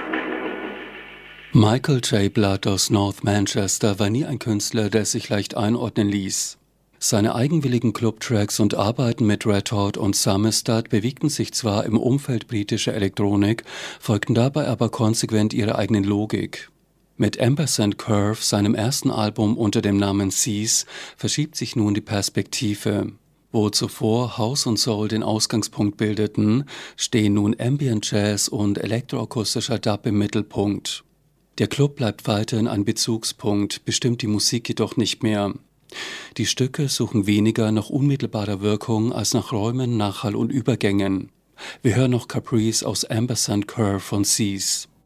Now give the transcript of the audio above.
Michael J. Blood aus North Manchester war nie ein Künstler, der sich leicht einordnen ließ. Seine eigenwilligen Clubtracks und Arbeiten mit Red Hot und Summerstud bewegten sich zwar im Umfeld britischer Elektronik, folgten dabei aber konsequent ihrer eigenen Logik. Mit Ampersand Curve, seinem ersten Album unter dem Namen Seas, verschiebt sich nun die Perspektive. Wo zuvor House und Soul den Ausgangspunkt bildeten, stehen nun Ambient Jazz und elektroakustischer Dub im Mittelpunkt. Der Club bleibt weiterhin ein Bezugspunkt, bestimmt die Musik jedoch nicht mehr. Die Stücke suchen weniger nach unmittelbarer Wirkung als nach Räumen, Nachhall und Übergängen. Wir hören noch Caprice aus Ampersand Curve von Seas.